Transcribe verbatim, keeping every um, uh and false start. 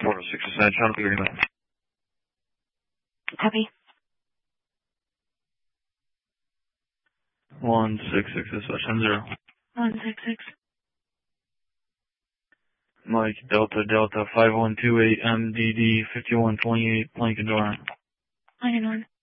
four oh six is trying to figure it out. Copy. one six six is ten zero. one six six. Mike Delta Delta five one two eight M D D fifty one twenty eight Plank and Door. Plank and Door.